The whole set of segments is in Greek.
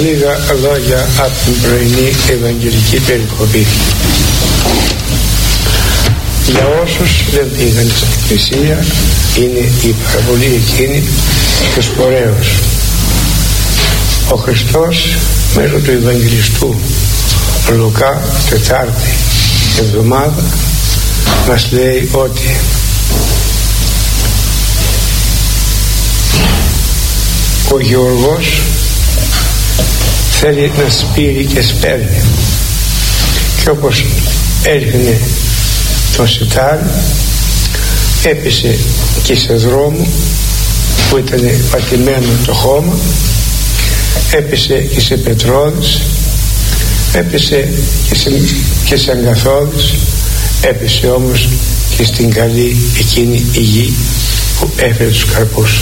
Λίγα λόγια από την πρωινή Ευαγγελική περικοπή. Για όσους δεν πήγαν στην Εκκλησία, είναι η παραβολή εκείνη του σπορέως. Ο Χριστός μέσω του Ευαγγελιστού Λουκά, Τετάρτη εβδομάδα, μας λέει ότι ο Γεωργός θέλει να σπείρει και σπέρνει, και όπως έριχνε το σιτάρι, έπεσε και σε δρόμο που ήταν πατημένο το χώμα, έπεσε και σε πετρόδες, έπεσε και σε αγκαθόδες, έπεσε όμως και στην καλή εκείνη η γη που έφερε τους καρπούς.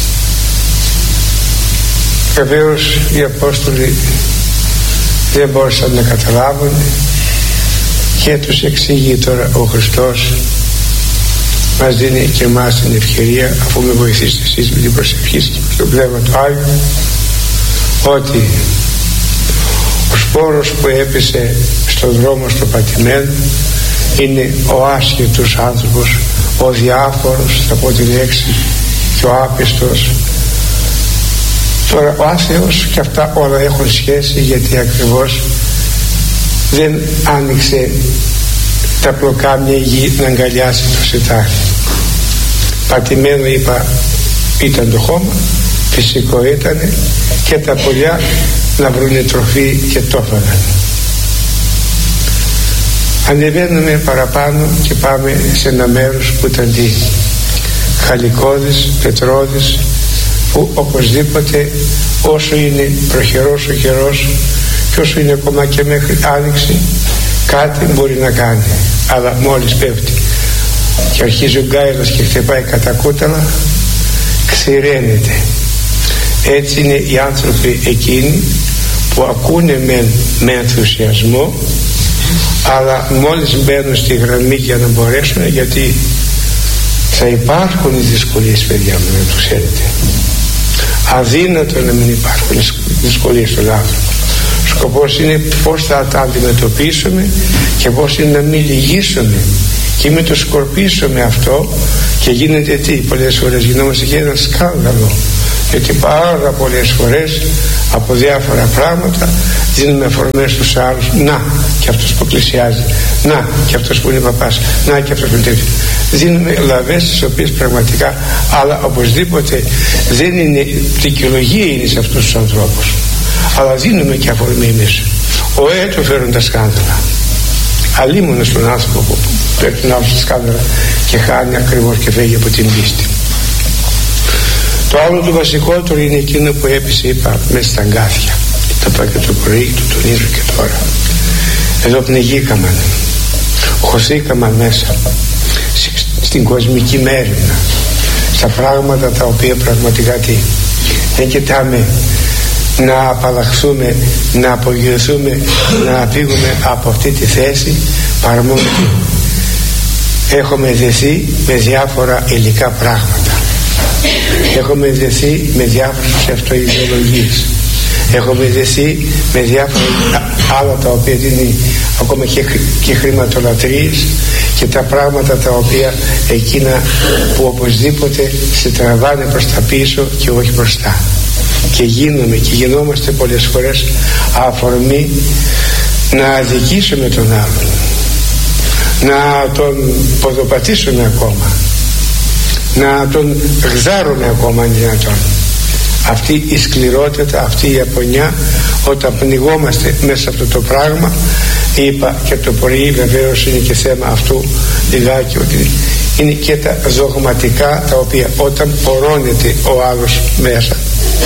Βεβαίως οι Απόστολοι δεν μπόρεσαν να καταλάβουν και τους εξηγεί τώρα ο Χριστός. Μας δίνει και εμάς την ευκαιρία, αφού με βοηθήσετε εσείς με την προσευχή και με το Πνεύμα του Άγιου, ότι ο σπόρος που έπεσε στον δρόμο στο πατημένο είναι ο άσχετος άνθρωπος, ο διάφορος, θα πω την λέξη, και ο άπιστος. Τώρα ο άθεος και αυτά όλα έχουν σχέση, γιατί ακριβώς δεν άνοιξε τα πλοκάμια γη να αγκαλιάσει το σιτάρι. Πατημένο, είπα, ήταν το χώμα, φυσικό ήταν, και τα πουλιά να βρουνε τροφή και το έφαγαν. Ανεβαίνουμε παραπάνω και πάμε σε ένα μέρος που ήταν τι, χαλικώδης, πετρώδης, που οπωσδήποτε όσο είναι προχερός ο καιρός και όσο είναι ακόμα και μέχρι άνοιξη, κάτι μπορεί να κάνει. Αλλά μόλις πέφτει και αρχίζει ο γκάιλος και χτυπάει κατά κούταλα, ξηραίνεται. Έτσι είναι οι άνθρωποι εκείνοι που ακούνε με ενθουσιασμό, αλλά μόλις μπαίνουν στη γραμμή για να μπορέσουν, γιατί θα υπάρχουν οι δυσκολίες, παιδιά μου, να το ξέρετε. Αδύνατο να μην υπάρχουν δυσκολίες στον άνθρωπο. Ο σκοπός είναι πώς θα τα αντιμετωπίσουμε και πώς είναι να μην λυγίσουμε και μην το σκορπίσουμε αυτό. Και γίνεται τι, πολλές φορές γινόμαστε και ένα σκάνδαλο, γιατί πάρα πολλές φορές από διάφορα πράγματα δίνουμε αφορμές στους άλλους. Να και αυτός που πλησιάζει, να και αυτός που είναι παπάς, να και αυτός που είναι τέτοιο. Δίνουμε λαβές τις οποίες πραγματικά, αλλά οπωσδήποτε δεν είναι δικαιολογία, είναι σε αυτούς τους ανθρώπους, αλλά δίνουμε και αφορμή εμείς. Ο έτο φέρουν τα σκάνδαλα. Αλίμονο στον άνθρωπο που πρέπει να έρθει σκάνδαλα και χάνει ακριβώς και φεύγει από την πίστη. Το άλλο το βασικότερο είναι εκείνο που έπεσε, είπα, μέσα στα αγκάθια. Το είπα και το πρωί, το τονίζω και τώρα. Εδώ πνιγήκαμε, χωθήκαμε μέσα στην κοσμική μέρημνα, στα πράγματα τα οποία πραγματικά τι, δεν κοιτάμε να απαλλαχθούμε, να απογειωθούμε, να φύγουμε από αυτή τη θέση, παρά μόνο έχουμε δεθεί με διάφορα υλικά πράγματα, έχουμε δεθεί με διάφορες ψευτοειδεολογίες, έχουμε δεθεί με διάφορα άλλα τα οποία δίνει ακόμα και χρηματολατρίες και τα πράγματα τα οποία εκείνα που οπωσδήποτε σε τραβάνε προς τα πίσω και όχι μπροστά. Και γινόμαστε πολλές φορές αφορμή να αδικήσουμε τον άλλον, να τον ποδοπατήσουμε ακόμα, να τον γδάρουμε ακόμα αν δυνατόν. Αυτή η σκληρότητα, αυτή η απονιά, όταν πνιγόμαστε μέσα σε αυτό το πράγμα, είπα και το πρωί, βεβαίως είναι και θέμα αυτού λιγάκι, ότι είναι και τα δογματικά τα οποία όταν πορώνεται ο άλλος μέσα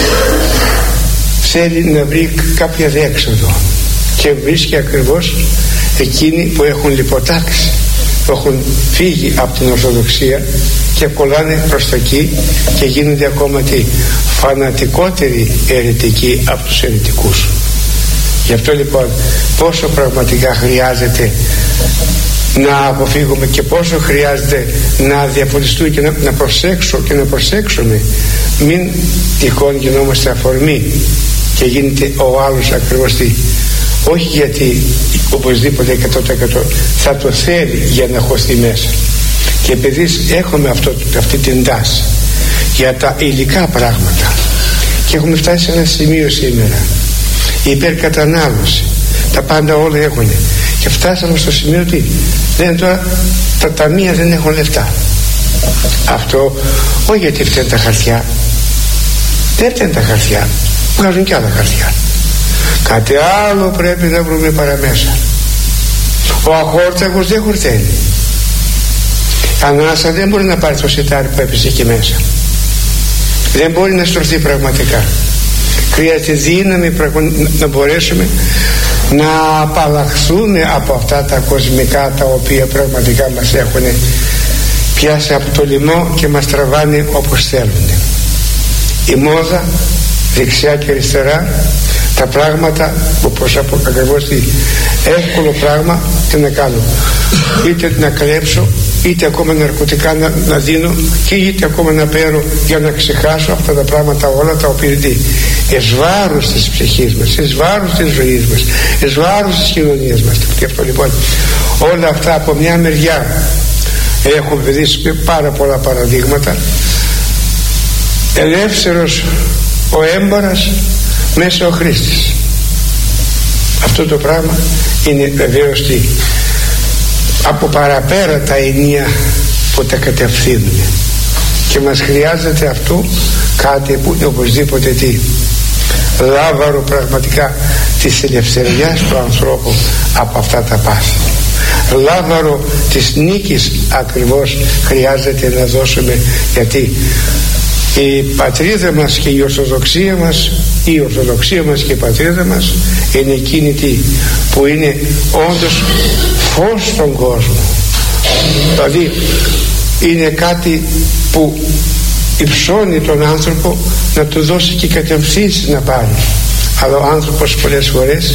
θέλει να βρει κάποια διέξοδο και βρίσκει ακριβώς εκείνοι που έχουν λιποτάξει, που έχουν φύγει από την Ορθοδοξία και κολλάνε προς τα εκεί και γίνονται ακόμα τι, φανατικότεροι αιρετικοί από τους αιρετικούς. Γι' αυτό λοιπόν πόσο πραγματικά χρειάζεται να αποφύγουμε και πόσο χρειάζεται να διαφωτιστούμε και να προσέξουμε μην τυχόν γινόμαστε αφορμή και γίνεται ο άλλος ακριβώς τι, όχι γιατί οπωσδήποτε 100% θα το θέλει για να χωθεί μέσα. Και επειδή έχουμε αυτή την τάση για τα υλικά πράγματα και έχουμε φτάσει σε ένα σημείο σήμερα, η υπερκατανάλωση, τα πάντα όλα έχουν, και φτάσαμε στο σημείο ότι τώρα τα ταμεία δεν έχουν λεφτά. Αυτό όχι γιατί φταίνουν τα χαρτιά, δεν φταίνουν τα χαρτιά, βγάζουν κι άλλα χαρτιά. Κάτι άλλο πρέπει να βρούμε παραμέσα. Ο αχόρταγος δεν χορταίνει. Ανάσα δεν μπορεί να πάρει το σιτάρι που έπεσε εκεί μέσα. Δεν μπορεί να στρωθεί πραγματικά. Χρειάζεται δύναμη να μπορέσουμε να απαλλαχθούμε από αυτά τα κοσμικά τα οποία πραγματικά μας έχουν πιάσει από το λαιμό και μας τραβάνε όπως θέλουν. Η μόδα δεξιά και αριστερά, τα πράγματα όπως ακριβώς εύκολο πράγμα, τι να κάνω, είτε να κλέψω, είτε ακόμα ναρκωτικά να δίνω, και είτε ακόμα να παίρνω για να ξεχάσω αυτά τα πράγματα όλα τα οποία είναι εις βάρος της ψυχής μας, εις βάρος της ζωής μας, εις βάρος της κοινωνίας μας. Και αυτό λοιπόν, όλα αυτά από μια μεριά έχουμε δει πάρα πολλά παραδείγματα. Ελεύθερος ο έμπορας, μέσα ο χρήστης. Αυτό το πράγμα είναι βεβαίως από παραπέρα τα ενία που τα κατευθύνουν, και μας χρειάζεται αυτό κάτι που είναι οπωσδήποτε λάβαρο πραγματικά της ελευθεριάς του ανθρώπου από αυτά τα πάθη. Λάβαρο της νίκης ακριβώς χρειάζεται να δώσουμε, γιατί η πατρίδα μας και η Ορθοδοξία μας και η πατρίδα μας είναι εκείνη που είναι όντως φως στον κόσμο. Δηλαδή είναι κάτι που υψώνει τον άνθρωπο να του δώσει και κατευθύνσεις να πάρει. Αλλά ο άνθρωπος πολλές φορές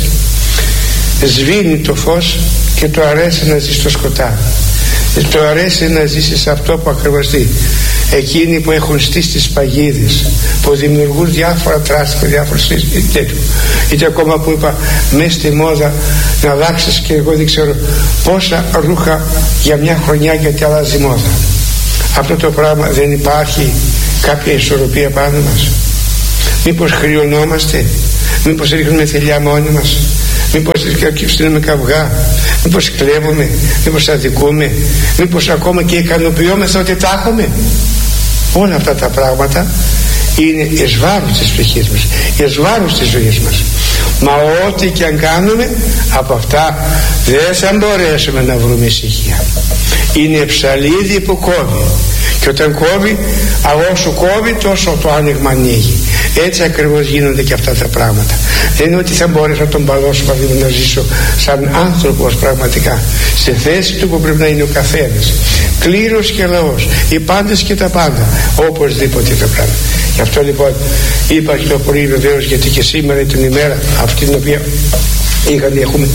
σβήνει το φως και του αρέσει να ζει στο σκοτάδι. Του αρέσει να ζήσει σε αυτό που ακριβώς εκείνοι που έχουν στήσει τις παγίδες, που δημιουργούν διάφορα τράσια και διάφορες τέτοιου, είτε ακόμα που είπα μέσα στη μόδα να αλλάξεις και εγώ δεν ξέρω πόσα ρούχα για μια χρονιά, γιατί αλλάζει μόδα. Αυτό το πράγμα δεν υπάρχει κάποια ισορροπία πάνω μας? Μήπως χρειωνόμαστε? Μήπως ρίχνουμε θηλιά μόνοι μας? Μήπως στείλουμε καυγά? Μήπως κλέβουμε? Μήπως αδικούμε? Μήπως ακόμα και ικανοποιούμεθα ότι τα έχουμε? Όλα αυτά τα πράγματα είναι εις βάρος της ψυχής μας, εις βάρος της ζωής μας. Μα ό,τι και αν κάνουμε από αυτά δεν θα μπορέσουμε να βρούμε ησυχία. Είναι ψαλίδι που κόβει, και όταν κόβει, όσο κόβει τόσο το άνοιγμα ανοίγει. Έτσι ακριβώς γίνονται και αυτά τα πράγματα. Δεν είναι ότι θα μπορέσω να τον παλώσω να ζήσω σαν άνθρωπος πραγματικά σε θέση του που πρέπει να είναι ο καθένας, κλήρος και λαός, οι πάντες και τα πάντα, οπωσδήποτε τα πράγματα. Γι' αυτό λοιπόν είπα και το πρωί βεβαίως, γιατί και σήμερα είναι την ημέρα αυτή την οποία έχουμε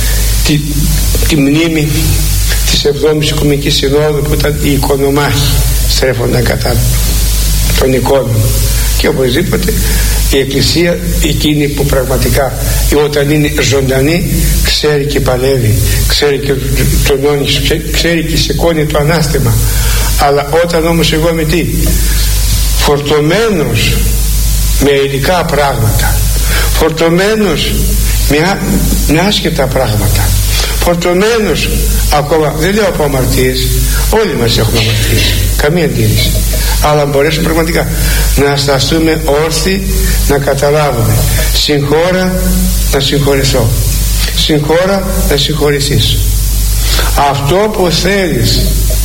τη μνήμη της 7ης Οικουμενικής Συνόδου, που ήταν οι οικονομάχοι στρέφονταν κατά των εικόνων. Και οπωσδήποτε η Εκκλησία εκείνη που πραγματικά όταν είναι ζωντανή ξέρει και παλεύει, ξέρει και τονώνει, ξέρει και σηκώνει το ανάστημα. Αλλά όταν όμως εγώ είμαι φορτωμένος με υλικά πράγματα, φορτωμένος με άσχετα πράγματα, φορτωμένος ακόμα, δεν λέω από αμαρτίες, όλοι μας έχουμε αμαρτίες, καμία αντίρρηση, αλλά μπορέσουμε πραγματικά να σταθούμε όρθιοι, να καταλάβουμε συγχώρα να συγχωρηθώ, συγχώρα να συγχωρηθείς. Αυτό που θέλεις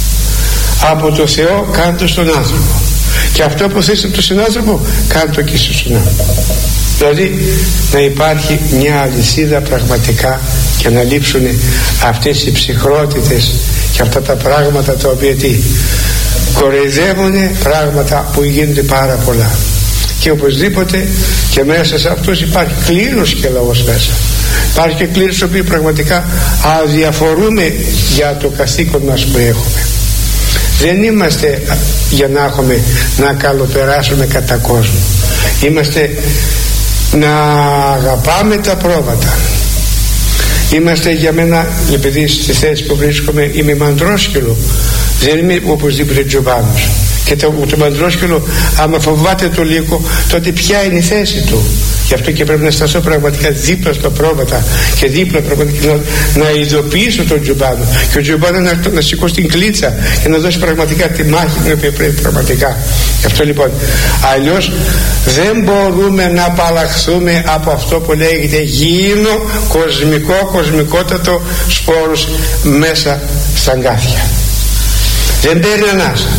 από το Θεό κάνε το στον άνθρωπο, και αυτό που θέλεις από τον συνάνθρωπο κάνε το και στον συνάνθρωπο. Δηλαδή να υπάρχει μια αλυσίδα πραγματικά και να λείψουν αυτές οι ψυχρότητες και αυτά τα πράγματα τα οποία κοροϊδεύουν, πράγματα που γίνονται πάρα πολλά. Και οπωσδήποτε και μέσα σε αυτούς υπάρχει κλήρος και λαός μέσα. Υπάρχει και κλήρος ο οποίος πραγματικά αδιαφορούμε για το καθήκον μας που έχουμε. δεν είμαστε για να καλοπεράσουμε κατά κόσμο. Είμαστε να αγαπάμε τα πρόβατα. Είμαστε για μένα, επειδή στη θέση που βρίσκομαι είμαι μαντρόσκυλο, δεν είμαι οπωσδήποτε τζομπάνος. Και το μαντρόσκυλο, άμα φοβάται το λύκο, τότε ποια είναι η θέση του? Γι' αυτό και πρέπει να σταθώ πραγματικά δίπλα στα πρόβατα και δίπλα πραγματικά να ειδοποιήσω τον τζομπάνο, και ο τζομπάνο να σηκώσει την κλίτσα και να δώσει πραγματικά τη μάχη την οποία πρέπει πραγματικά. Γι' αυτό λοιπόν, αλλιώς δεν μπορούμε να απαλλαχθούμε από αυτό που λέγεται γήινο, κοσμικότατο σπόρους μέσα στα αγκάθια. Δεν παίρνει ανάσα.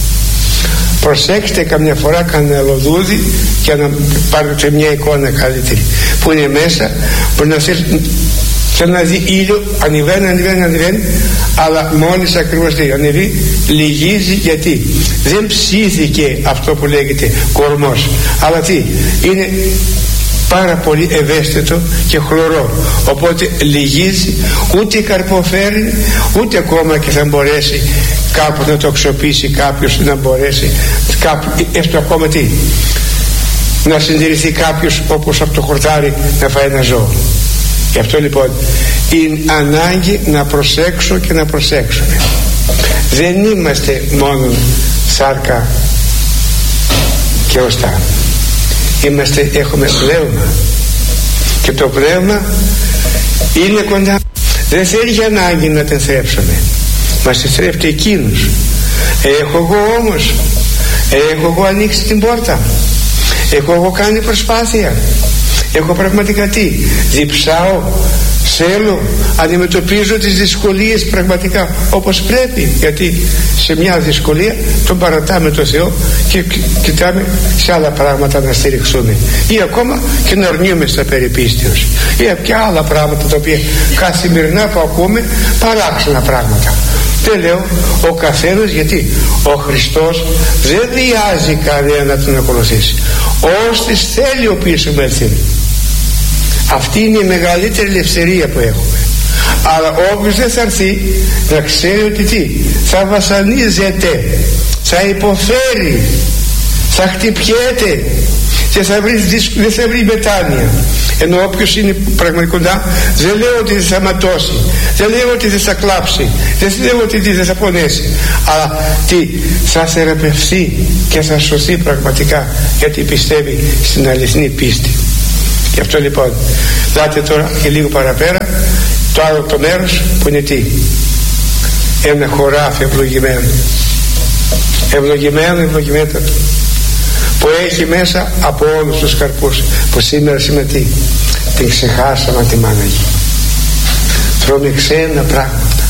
Προσέξτε καμιά φορά κανένα λοδούδι και να πάρετε μια εικόνα καλύτερη που είναι μέσα, μπορεί να θέλει να δει ήλιο, ανεβαίνει, αλλά μόλις ακριβώς ανεβεί λυγίζει. Γιατί δεν ψήθηκε αυτό που λέγεται κορμός, αλλά τι είναι? Πάρα πολύ ευαίσθητο και χλωρό, οπότε λυγίζει, ούτε καρποφέρει, ούτε ακόμα και θα μπορέσει κάπου να το αξιοποιήσει κάποιος, να μπορέσει έστω ακόμα να συντηρηθεί κάποιος, όπως από το χορτάρι να φάει ένα ζώο. Γι' αυτό λοιπόν είναι ανάγκη να προσέξω και να προσέξουμε. Δεν είμαστε μόνο σάρκα και οστά. Έχουμε πνεύμα, και το πνεύμα είναι κοντά. Δεν θέλει για ανάγκη να την θρέψουμε, μας θρέφει εκείνος. Έχω εγώ ανοίξει την πόρτα, έχω εγώ κάνει προσπάθεια, έχω πραγματικά διψάω, θέλω, αντιμετωπίζω τις δυσκολίες πραγματικά όπως πρέπει, γιατί σε μια δυσκολία τον παρατάμε το Θεό και κοιτάμε σε άλλα πράγματα να στηριχθούμε, ή ακόμα και να αρνιούμε στα περιπίστεως, ή και άλλα πράγματα τα οποία καθημερινά που ακούμε, παράξενα πράγματα. Δεν λέω ο καθένας, γιατί ο Χριστός δεν βιάζει κανένα να τον ακολουθήσει. Ώστις θέλει ο πίσω με ελθύνει. Αυτή είναι η μεγαλύτερη ελευθερία που έχουμε. Αλλά όποιος δεν θα έρθει να ξέρει ότι θα βασανίζεται, θα υποφέρει, θα χτυπιέται και δεν θα βρει μετάνοια. Ενώ όποιος είναι πραγματικά, δεν λέω ότι δεν θα ματώσει, δεν λέω ότι δεν θα κλάψει, δεν λέω ότι δεν θα πονέσει, αλλά θα θεραπευθεί και θα σωθεί πραγματικά, γιατί πιστεύει στην αληθινή πίστη. Γι' αυτό λοιπόν δάτε τώρα και λίγο παραπέρα το άλλο το μέρος που είναι ένα χωράφι ευλογημένο που έχει μέσα από όλους τους καρπούς που σήμερα την ξεχάσαμε τη Μάναγη. Τρώμε ξένα πράγματα,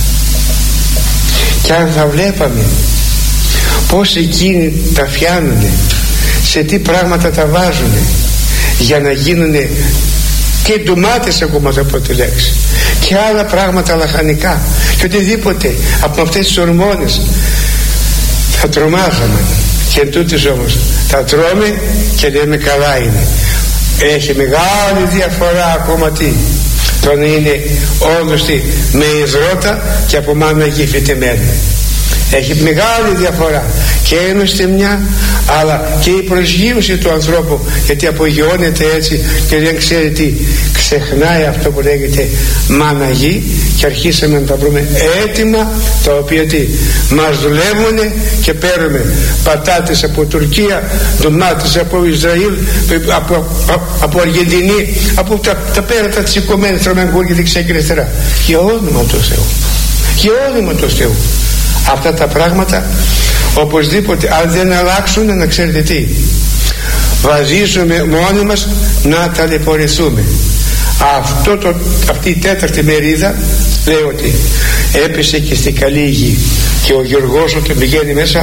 και αν θα βλέπαμε πως εκείνοι τα φτιάνουνε, σε τι πράγματα τα βάζουνε για να γίνουνε και ντομάτες, ακόμα θα πω τη λέξη, και άλλα πράγματα λαχανικά και οτιδήποτε από αυτές τις ορμόνες, θα τρομάζαμε. Και τούτες όμως τα τρώμε και λέμε καλά είναι. Έχει μεγάλη διαφορά ακόμα το να είναι όντως με υδρότα και από Μάναγη φυτεμένη. Έχει μεγάλη διαφορά και είμαστε μια, αλλά και η προσγείωση του ανθρώπου, γιατί απογειώνεται έτσι και δεν ξέρει τι, ξεχνάει αυτό που λέγεται Μάναγη, και αρχίσαμε να τα βρούμε έτοιμα, τα οποία μας δουλεύουν, και παίρνουμε πατάτες από Τουρκία, ντομάτες από Ισραήλ, από Αργεντινή, από τα πέρατα της οικομένης, τρώμε αγκούρια δεξιά και αριστερά. Για όνομα του Θεού, για όνομα του Θεού, αυτά τα πράγματα οπωσδήποτε, αν δεν αλλάξουν, να ξέρετε βαζίζουμε μόνοι μας να ταλαιπωρηθούμε. Αυτή η τέταρτη μερίδα λέει ότι έπεσε και στη καλή γη, και ο Γιωργός όταν πηγαίνει μέσα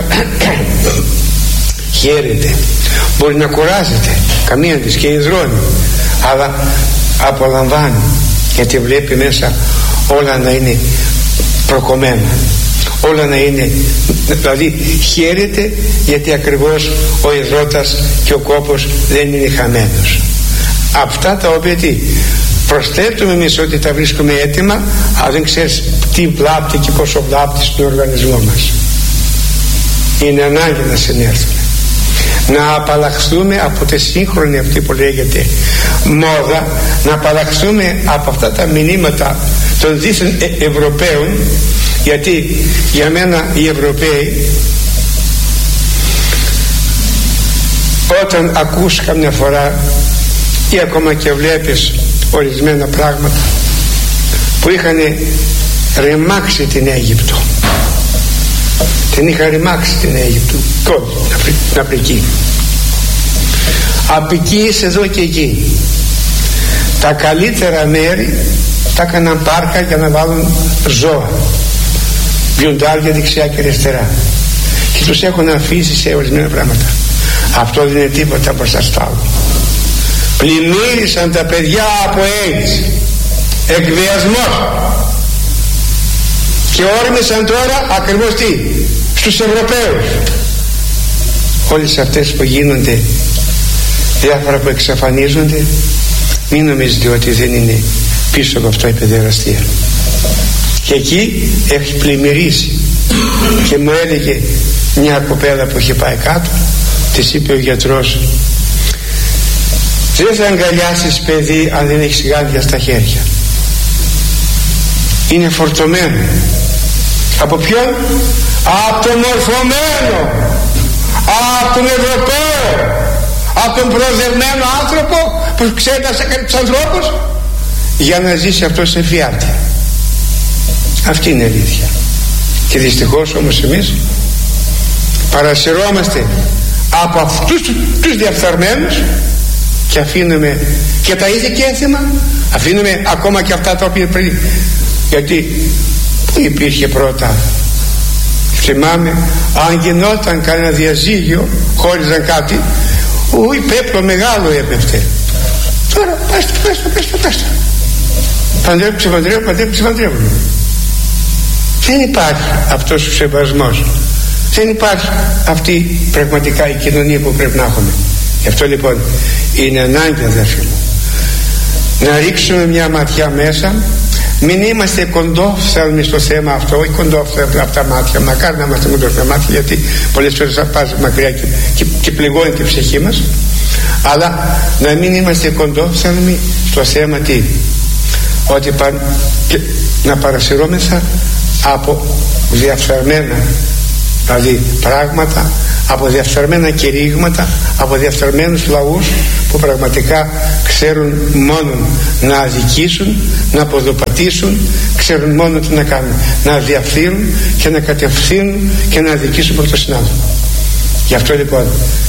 χαίρεται, μπορεί να κουράζεται καμία της και υδρώνει, αλλά απολαμβάνει, γιατί βλέπει μέσα όλα να είναι προκομμένα, όλα να είναι, δηλαδή χαίρεται, γιατί ακριβώς ο υδρότας και ο κόπος δεν είναι χαμένος. Αυτά τα οποία προσθέτουμε εμείς ότι τα βρίσκουμε έτοιμα, αλλά δεν ξέρεις τι βλάπτει και πόσο βλάπτει στον οργανισμό μας. Είναι ανάγκη να συνέρθουμε, να απαλλαχθούμε από τη σύγχρονη αυτή που λέγεται μόδα, να απαλλαχθούμε από αυτά τα μηνύματα των δίθεν Ευρωπαίων, γιατί για μένα οι Ευρωπαίοι, όταν ακούς καμιά φορά ή ακόμα και βλέπεις ορισμένα πράγματα που είχαν ρημάξει την Αίγυπτο, την είχαν ρημάξει την Αίγυπτο, την Αφρική, από εκεί εδώ και εκεί, τα καλύτερα μέρη τα έκαναν πάρκα για να βάλουν ζώα, λιοντάρια δεξιά και αριστερά, και τους έχουν αφήσει σε ορισμένα πράγματα. Αυτό δεν είναι τίποτα μπροστά στο άλλο. Πλημμύρισαν τα παιδιά από AIDS, εκβιασμός, και όρμησαν τώρα ακριβώς τι? Στους Ευρωπαίους. Όλες αυτές που γίνονται, διάφορα που εξαφανίζονται, μην νομίζετε ότι δεν είναι πίσω από αυτό η παιδεραστία. Και εκεί έχει πλημμυρίσει. Και μου έλεγε μια κοπέλα που είχε πάει κάτω, της είπε ο γιατρός, δεν θα αγκαλιάσεις παιδί αν δεν έχεις γάντια στα χέρια. Είναι φορτωμένο. Από ποιον? Από τον μορφωμένο, από τον Ευρωπαίο, από τον προοδευμένο άνθρωπο που ξέρει να κάνει τους ανθρώπους, για να ζήσει αυτό σε φιάτη. Αυτή είναι η αλήθεια. Και δυστυχώς όμως εμείς παρασυρώμαστε από αυτούς τους διαφθαρμένους και αφήνουμε και τα ίδια και έθιμα, αφήνουμε ακόμα και αυτά τα οποία πριν. Γιατί που υπήρχε πρώτα, θυμάμαι, αν γινόταν κανένα διαζύγιο, χώριζαν κάτι, ουι πέπλο μεγάλο έπεφτε. Τώρα πέστε παντρεύουν. Δεν υπάρχει αυτός ο σεβασμός, δεν υπάρχει αυτή πραγματικά η κοινωνία που πρέπει να έχουμε. Γι' αυτό λοιπόν είναι ανάγκη, αδερφοί μου, να ρίξουμε μια ματιά μέσα. Μην είμαστε κοντόφθαλμοι στο θέμα αυτό, ή κοντόφθαλμοι από τα μάτια. Μακάρι να είμαστε κοντόφθαλμοι μάτια, γιατί πολλές φορές θα πας μακριά και πληγώνει την ψυχή μας. Αλλά να μην είμαστε κοντόφθαλμοι στο θέμα τι? Ότι να παρασυρώμεθα από διαφθαρμένα δηλαδή πράγματα, από διαφθαρμένα κηρύγματα, από διαφθαρμένους λαούς που πραγματικά ξέρουν μόνο να αδικήσουν, να ποδοπατήσουν, ξέρουν μόνο τι να κάνουν, να διαφθείρουν και να κατευθύνουν και να αδικήσουν προς τον συνάδελφο. Γι' αυτό λοιπόν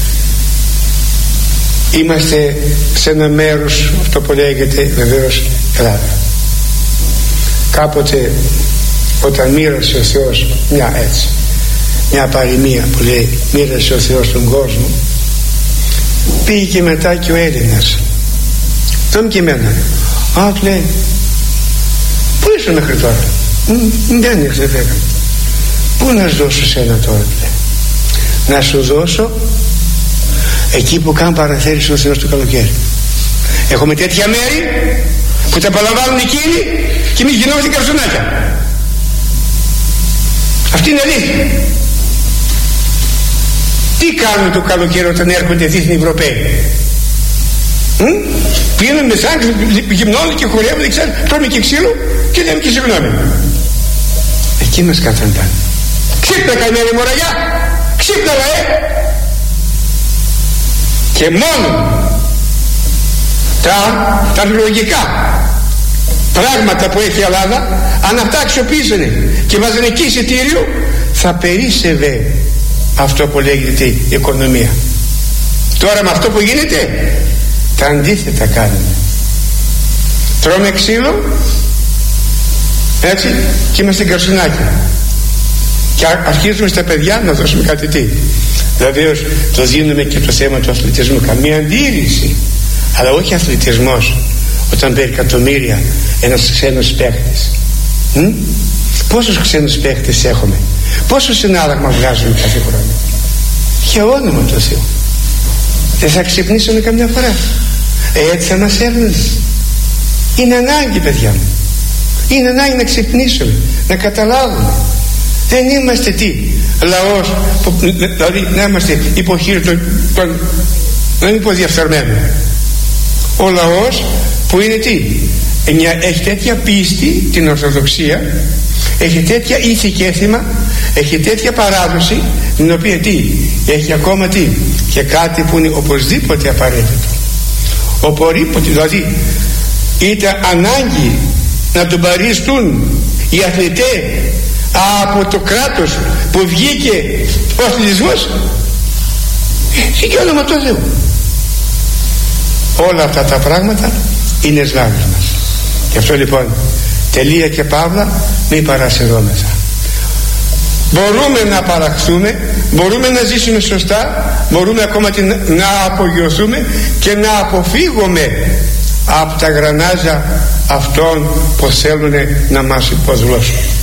είμαστε σε ένα μέρος, αυτό που λέγεται βεβαίως Ελλάδα. Κάποτε όταν μοίρασε ο Θεός μια παροιμία που λέει μοίρασε ο Θεός τον κόσμο, πήγε και μετά και ο Έλληνας τον και εμένα, του λέει, πού είσαι μέχρι τώρα? Δεν ήρθε βέβαια. Πού να σου δώσω σένα τώρα? Να σου δώσω εκεί που κάνει παραθέρηση ο Θεός το καλοκαίρι. Έχουμε τέτοια μέρη που τα απολαμβάνουν εκείνοι και εμείς γινόμαστε καρσονάκια. Αυτή είναι αλήθεια. Τι κάνουν το καλοκαίρι όταν έρχονται δίθνοι Ευρωπαίοι? Πίνουν με σάγκ, γυμνώνουν και χορεύουν, δεν ξέρουν, τρώμε και ξύλο και λέμε και συγγνώμη. Εκεί μας καθαντάνε. Ξύπνα καημένη μωραγιά, ξύπνα λαέ. Και μόνο τα λογικά πράγματα που έχει η Ελλάδα, αν αυτά αξιοποιήσανε και βάζανε εκεί εισιτήριο, θα περίσσευε αυτό που λέγεται η οικονομία. Τώρα με αυτό που γίνεται, τα αντίθετα κάνουμε. Τρώμε ξύλο, έτσι, και είμαστε γκαρσουνάκια. Και αρχίζουμε στα παιδιά να δώσουμε κάτι τι. Βεβαίως το δίνουμε και το θέμα του αθλητισμού. Καμία αντίρρηση. Αλλά όχι αθλητισμός όταν παίρνει εκατομμύρια ένας ξένος παίχτης. Πόσους ξένους παίχτες έχουμε? Πόσο συνάλλαγμα βγάζουμε κάθε χρόνο? Για όνομα του Θεού, δεν θα ξυπνήσουμε καμιά φορά? Έτσι θα μας έρνουν. Είναι ανάγκη, παιδιά μου, είναι ανάγκη να ξυπνήσουμε, να καταλάβουμε, Δεν είμαστε τι, λαός που, δηλαδή να είμαστε υποχείρι να μην πω διαφθαρμένο. Ο λαός που είναι τι, έχει τέτοια πίστη, την Ορθοδοξία, έχει τέτοια ήθη και έθιμα, έχει τέτοια παράδοση, την οποία τι, έχει ακόμα τι, και κάτι που είναι οπωσδήποτε απαραίτητο. Οπωσδήποτε, δηλαδή είτε ανάγκη να τον παριστούν οι αθλητές από το κράτος που βγήκε ο αθλητισμός, και όνομα του Θεού. Όλα αυτά τα πράγματα είναι σλάβες μας. Γι' αυτό λοιπόν τελεία και παύλα, μην παρασυρώμεθα. Μπορούμε να παραχθούμε, μπορούμε να ζήσουμε σωστά, μπορούμε ακόμα να απογειωθούμε και να αποφύγουμε από τα γρανάζια αυτών που θέλουν να μας υποδουλώσουν.